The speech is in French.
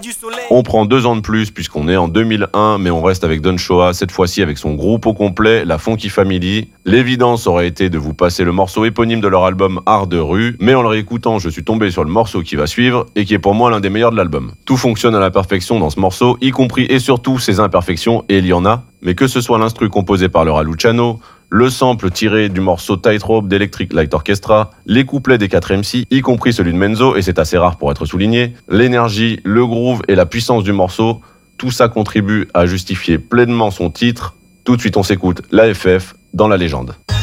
On prend 2 ans de plus puisqu'on est en 2001, mais on reste avec Don Shoah, cette fois-ci avec son groupe au complet, la Funky Family. L'évidence aurait été de vous passer le morceau éponyme de leur album Art de rue, mais en le réécoutant, je suis tombé sur le morceau qui va suivre et qui est pour moi l'un des meilleurs de l'album. Tout fonctionne à la perfection dans ce morceau, y compris et surtout ses imperfections, et il y en a, mais que ce soit l'instru composé par le Luciano, le sample tiré du morceau Tightrope d'Electric Light Orchestra, les couplets des 4 MC, y compris celui de Menzo, et c'est assez rare pour être souligné, l'énergie, le groove et la puissance du morceau, tout ça contribue à justifier pleinement son titre. Tout de suite on s'écoute l'AFF dans la légende.